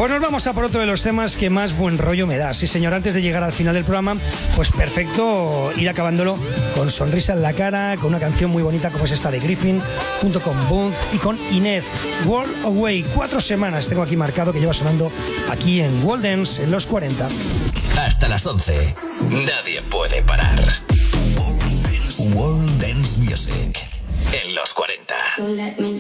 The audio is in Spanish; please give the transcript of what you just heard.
Pues nos vamos a por otro de los temas que más buen rollo me da. Sí, señor, antes de llegar al final del programa, pues perfecto ir acabándolo con sonrisa en la cara, con una canción muy bonita como es esta de Griffin, junto con Bones y con Inez. World Away, 4 semanas tengo aquí marcado que lleva sonando aquí en World Dance en los 40. Hasta las 11. Nadie puede parar. World Dance Music en los 40. So let me